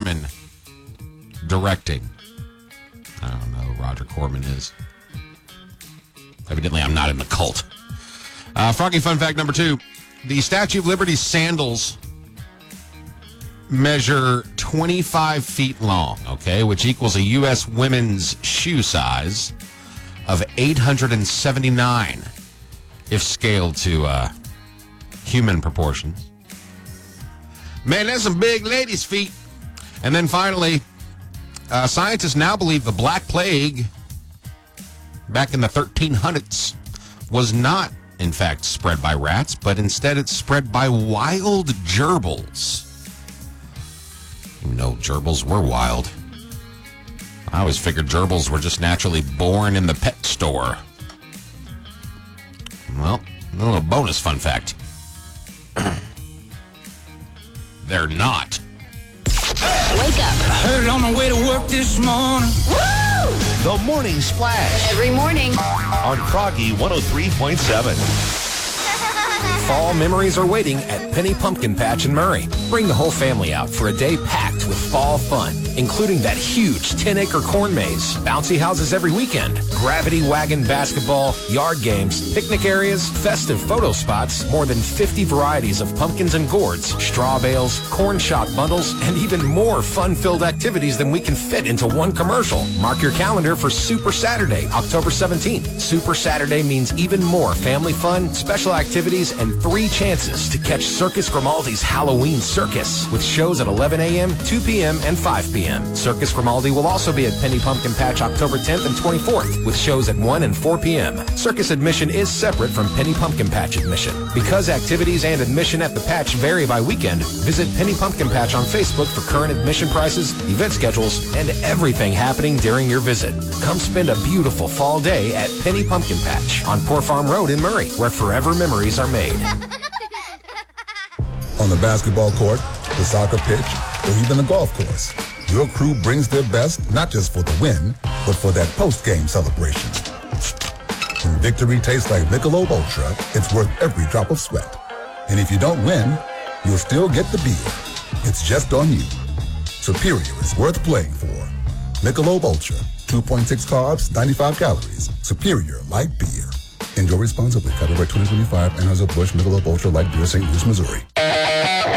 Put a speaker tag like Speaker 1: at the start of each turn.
Speaker 1: Corman directing. I don't know who Roger Corman is. Evidently, I'm not in the cult. Froggy fun fact number 2. The Statue of Liberty's sandals measure 25 feet long, okay, which equals a U.S. women's shoe size of 879 if scaled to human proportions. Man, that's some big ladies' feet. And then finally, scientists now believe the Black Plague back in the 1300s was not, in fact, spread by rats, but instead it's spread by wild gerbils. You know, gerbils were wild. I always figured gerbils were just naturally born in the pet store. Well, a little bonus fun fact. They're not.
Speaker 2: Wake up.
Speaker 3: I heard it on my way to work this morning.
Speaker 2: Woo!
Speaker 4: The Morning Splash
Speaker 2: Every morning.
Speaker 4: on Froggy 103.7.
Speaker 5: Fall memories are waiting at Penny Pumpkin Patch in Murray. Bring the whole family out for a day packed with fall fun, including that huge 10-acre corn maze, bouncy houses every weekend, gravity wagon basketball, yard games, picnic areas, festive photo spots, more than 50 varieties of pumpkins and gourds, straw bales, corn shop bundles, and even more fun-filled activities than we can fit into one commercial. Mark your calendar for Super Saturday, October 17th. Super Saturday means even more family fun, special activities, and 3 chances to catch Circus Grimaldi's Halloween Circus with shows at 11 a.m., 2 p.m., and 5 p.m. Circus Grimaldi will also be at Penny Pumpkin Patch October 10th and 24th with shows at 1 and 4 p.m. Circus admission is separate from Penny Pumpkin Patch admission. Because activities and admission at the patch vary by weekend, visit Penny Pumpkin Patch on Facebook for current admission prices, event schedules, and everything happening during your visit. Come spend a beautiful fall day at Penny Pumpkin Patch on Poor Farm Road in Murray, where forever memories are made.
Speaker 6: On the basketball court, the soccer pitch, or even the golf course, your crew brings their best not just for the win, but for that post-game celebration. When victory tastes like Michelob Ultra, it's worth every drop of sweat. And if you don't win, you'll still get the beer. It's just on you. Superior is worth playing for. Michelob Ultra, 2.6 carbs, 95 calories. Superior light beer. Enjoy responsibly. Copyright 2025. Anheuser-Busch Michelob Ultra Light Beer, St. Louis, Missouri.